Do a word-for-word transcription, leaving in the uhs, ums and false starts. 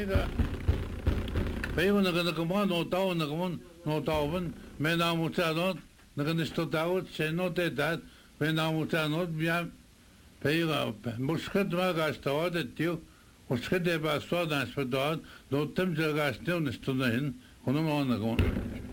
Pejva në këtë këma, në otavë, në këmën, në otavën, me në amucanot, në këtë nështë të tavët, që në të etat, me në amucanot, bjam, pejva, më shkët më gashtohat e tjo, më shkët e baksohat në shpëtohat, do të tëmë që gashtohat në shtë në hinë, kënë më në këmën.